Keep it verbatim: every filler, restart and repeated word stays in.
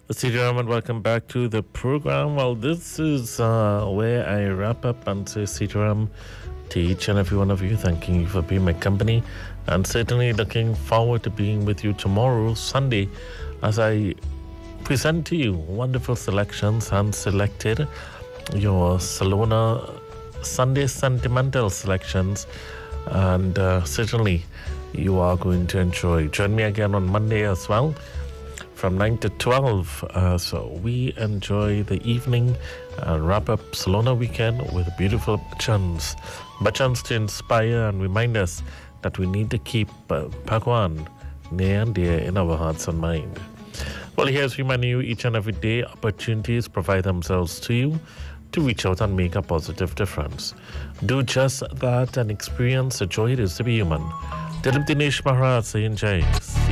Sitaram, and welcome back to the program. Well, this is uh, where I wrap up and say Sitaram to each and every one of you, thanking you for being my company, and certainly looking forward to being with you tomorrow, Sunday, as I present to you wonderful selections and selected your Salona Sunday sentimental selections, and uh, certainly you are going to enjoy. Join me again on Monday as well from nine to twelve, uh, so we enjoy the evening and wrap up Salona weekend with beautiful bhajans. Bhajans to inspire and remind us that we need to keep uh, Bhagwan near and dear in our hearts and mind. Well, here's reminding you each and every day opportunities provide themselves to you to reach out and make a positive difference. Do just that and experience the joy it is to be human. Dilip Dinesh Maharaj saying Jais.